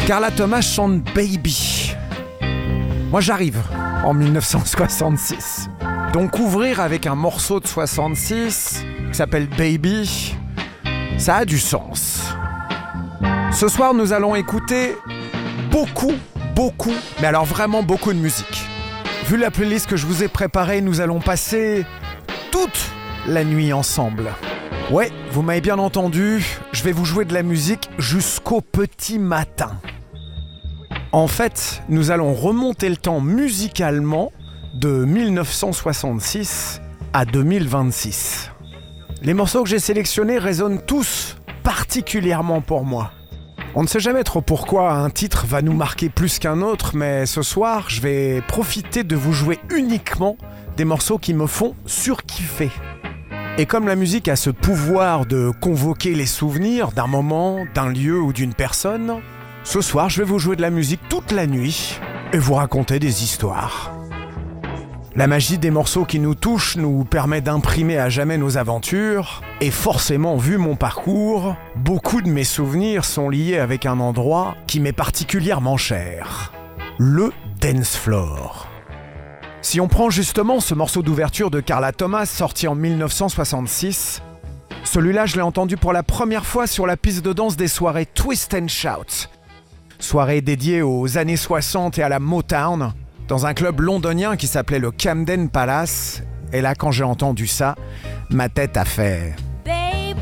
Carla Thomas chante Baby. Moi j'arrive en 1966. Donc ouvrir avec un morceau de 66 qui s'appelle Baby, ça a du sens. Ce soir nous allons écouter beaucoup, mais alors vraiment beaucoup de musique. Vu la playlist que je vous ai préparée, nous allons passer toute la nuit ensemble. Ouais, vous m'avez bien entendu, je vais vous jouer de la musique jusqu'au petit matin. En fait, nous allons remonter le temps musicalement de 1966 à 2026. Les morceaux que j'ai sélectionnés résonnent tous particulièrement pour moi. On ne sait jamais trop pourquoi un titre va nous marquer plus qu'un autre, mais ce soir, je vais profiter de vous jouer uniquement des morceaux qui me font surkiffer. Et comme la musique a ce pouvoir de convoquer les souvenirs d'un moment, d'un lieu ou d'une personne, ce soir, je vais vous jouer de la musique toute la nuit et vous raconter des histoires. La magie des morceaux qui nous touchent nous permet d'imprimer à jamais nos aventures. Et forcément, vu mon parcours, beaucoup de mes souvenirs sont liés avec un endroit qui m'est particulièrement cher. Le dance floor. Si on prend justement ce morceau d'ouverture de Carla Thomas sorti en 1966, celui-là je l'ai entendu pour la première fois sur la piste de danse des soirées Twist and Shout. Soirée dédiée aux années 60 et à la Motown, dans un club londonien qui s'appelait le Camden Palace. Et là, quand j'ai entendu ça, ma tête a fait